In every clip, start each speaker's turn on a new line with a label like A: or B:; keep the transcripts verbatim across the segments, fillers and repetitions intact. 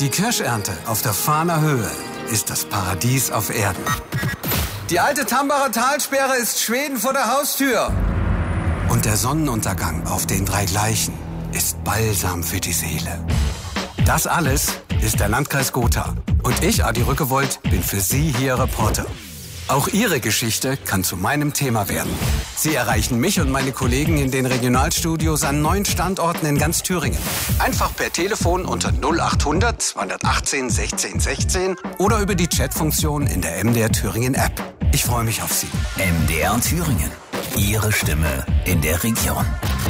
A: Die Kirschernte auf der Fahner Höhe ist das Paradies auf Erden. Die alte Tambacher Talsperre ist Schweden vor der Haustür. Und der Sonnenuntergang auf den drei Gleichen ist Balsam für die Seele. Das alles ist der Landkreis Gotha. Und ich, Adi Rückewold, bin für Sie hier Reporter. Auch Ihre Geschichte kann zu meinem Thema werden. Sie erreichen mich und meine Kollegen in den Regionalstudios an neun Standorten in ganz Thüringen. Einfach per Telefon unter null achthundert zweihundertachtzehn sechzehn sechzehn oder über die Chatfunktion in der M D R Thüringen App. Ich freue mich auf Sie.
B: M D R Thüringen. Ihre Stimme in der Region.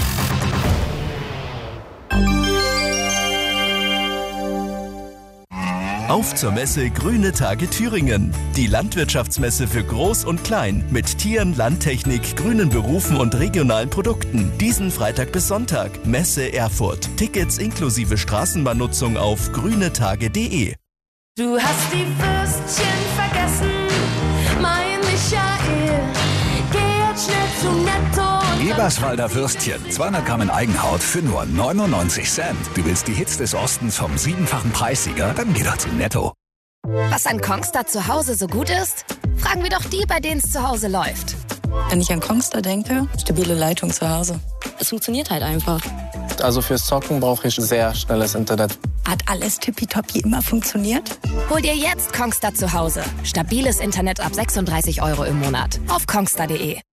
C: Auf zur Messe Grüne Tage Thüringen. Die Landwirtschaftsmesse für Groß und Klein mit Tieren, Landtechnik, grünen Berufen und regionalen Produkten. Diesen Freitag bis Sonntag. Messe Erfurt. Tickets inklusive Straßenbahnnutzung auf grünetage punkt de.
D: Du hast die Würstchen vergessen, mein Michael. Geh jetzt schnell zu Netto.
E: Eberswalder Würstchen, zweihundert Gramm in Eigenhaut für nur neunundneunzig Cent. Du willst die Hits des Ostens vom siebenfachen Preissieger? Dann geh doch zu Netto.
F: Was an Kongstar zu Hause so gut ist? Fragen wir doch die, bei denen es zu Hause läuft.
G: Wenn ich an Kongstar denke, stabile Leitung zu Hause. Es funktioniert halt einfach.
H: Also fürs Zocken brauche ich sehr schnelles Internet.
G: Hat alles tippitoppi immer funktioniert?
F: Hol dir jetzt Kongstar zu Hause. Stabiles Internet ab sechsunddreißig Euro im Monat. Auf kongstar punkt de.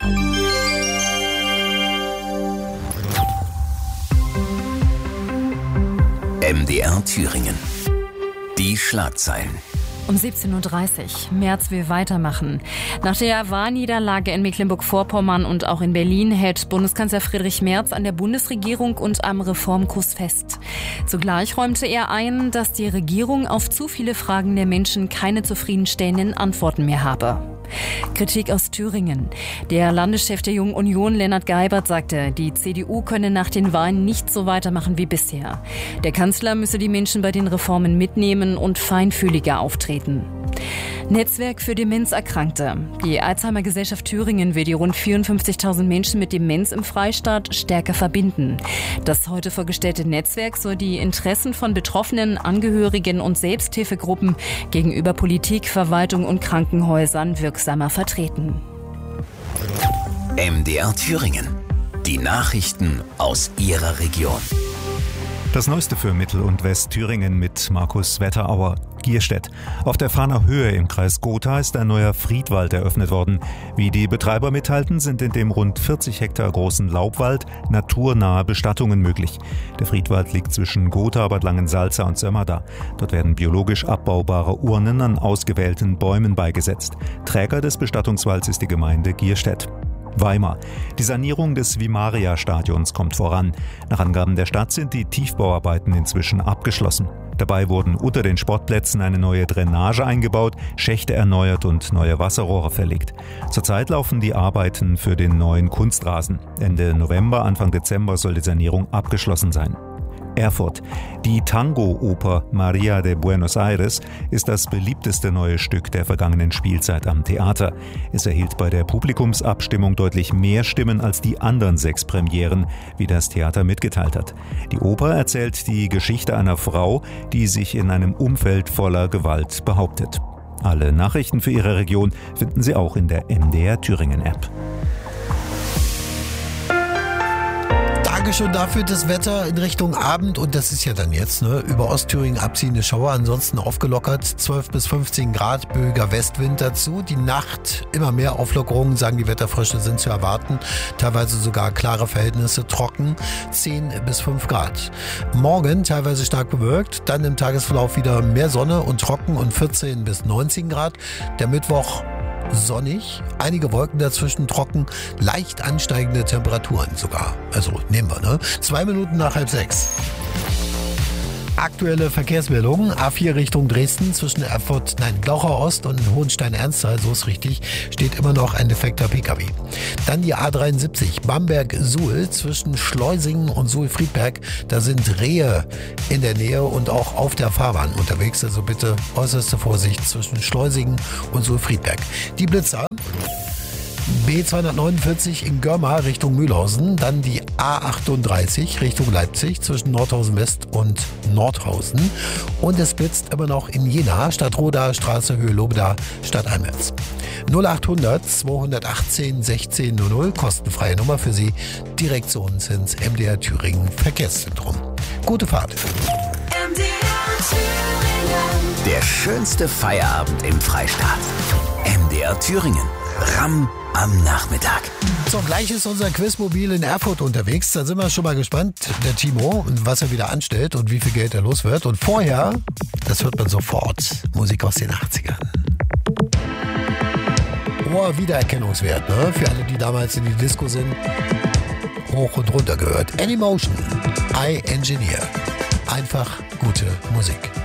B: M D R Thüringen. Die Schlagzeilen.
I: Um siebzehn Uhr dreißig. Merz will weitermachen. Nach der Wahlniederlage in Mecklenburg-Vorpommern und auch in Berlin hält Bundeskanzler Friedrich Merz an der Bundesregierung und am Reformkurs fest. Zugleich räumte er ein, dass die Regierung auf zu viele Fragen der Menschen keine zufriedenstellenden Antworten mehr habe. Kritik aus Thüringen. Der Landeschef der Jungen Union, Lennart Geibert, sagte, die C D U könne nach den Wahlen nicht so weitermachen wie bisher. Der Kanzler müsse die Menschen bei den Reformen mitnehmen und feinfühliger auftreten. Netzwerk für Demenzerkrankte. Die Alzheimer Gesellschaft Thüringen will die rund vierundfünfzigtausend Menschen mit Demenz im Freistaat stärker verbinden. Das heute vorgestellte Netzwerk soll die Interessen von Betroffenen, Angehörigen und Selbsthilfegruppen gegenüber Politik, Verwaltung und Krankenhäusern wirksamer vertreten.
B: M D R Thüringen. Die Nachrichten aus Ihrer Region.
J: Das Neueste für Mittel- und Westthüringen mit Markus Wetterauer. Gierstedt. Auf der Fahner Höhe im Kreis Gotha ist ein neuer Friedwald eröffnet worden. Wie die Betreiber mitteilten, sind in dem rund vierzig Hektar großen Laubwald naturnahe Bestattungen möglich. Der Friedwald liegt zwischen Gotha, Bad Langensalza und Sömmerda. Dort werden biologisch abbaubare Urnen an ausgewählten Bäumen beigesetzt. Träger des Bestattungswalds ist die Gemeinde Gierstedt. Weimar. Die Sanierung des Vimaria-Stadions kommt voran. Nach Angaben der Stadt sind die Tiefbauarbeiten inzwischen abgeschlossen. Dabei wurden unter den Sportplätzen eine neue Drainage eingebaut, Schächte erneuert und neue Wasserrohre verlegt. Zurzeit laufen die Arbeiten für den neuen Kunstrasen. Ende November, Anfang Dezember soll die Sanierung abgeschlossen sein. Erfurt. Die Tango-Oper Maria de Buenos Aires ist das beliebteste neue Stück der vergangenen Spielzeit am Theater. Es erhielt bei der Publikumsabstimmung deutlich mehr Stimmen als die anderen sechs Premieren, wie das Theater mitgeteilt hat. Die Oper erzählt die Geschichte einer Frau, die sich in einem Umfeld voller Gewalt behauptet. Alle Nachrichten für Ihre Region finden Sie auch in der M D R Thüringen App.
K: Schon dafür das Wetter in Richtung Abend, und das ist ja dann jetzt, ne, über Ostthüringen abziehende Schauer, ansonsten aufgelockert, zwölf bis fünfzehn Grad, böiger Westwind dazu. Die Nacht immer mehr Auflockerungen, sagen die Wetterfrösche, sind zu erwarten, teilweise sogar klare Verhältnisse, trocken, zehn bis fünf Grad. Morgen teilweise stark bewölkt, dann im Tagesverlauf wieder mehr Sonne und trocken und vierzehn bis neunzehn Grad. Der Mittwoch sonnig, einige Wolken dazwischen, trocken, leicht ansteigende Temperaturen sogar. Also nehmen wir, ne? Zwei Minuten nach halb sechs. Aktuelle Verkehrsmeldungen. A vier Richtung Dresden zwischen Erfurt, nein, Glauchau Ost und Hohenstein-Ernsthal, so ist richtig, steht immer noch ein defekter Pkw. Dann die A dreiundsiebzig Bamberg-Suhl zwischen Schleusingen und Suhl-Friedberg. Da sind Rehe in der Nähe und auch auf der Fahrbahn unterwegs. Also bitte äußerste Vorsicht zwischen Schleusingen und Suhl-Friedberg. Die Blitzer. B zweihundertneunundvierzig in Görmar Richtung Mühlhausen, dann die A achtunddreißig Richtung Leipzig zwischen Nordhausen West und Nordhausen. Und es blitzt immer noch in Jena, Stadtroda, Straße, Höhe Lobeda, stadteinwärts. null achthundert zweihundertachtzehn sechzehn null null, kostenfreie Nummer für Sie, direkt zu uns ins M D R Thüringen Verkehrszentrum. Gute Fahrt.
D: M D R Thüringen.
B: Der schönste Feierabend im Freistaat. M D R Thüringen. Ram am Nachmittag.
K: So, gleich ist unser Quizmobil in Erfurt unterwegs. Da sind wir schon mal gespannt, der Timo, was er wieder anstellt und wie viel Geld er los wird. Und vorher, das hört man sofort, Musik aus den achtzigern. Hoher Wiedererkennungswert, ne? Für alle, die damals in die Disco sind. Hoch und runter gehört. Anymotion, I Engineer. Einfach gute Musik.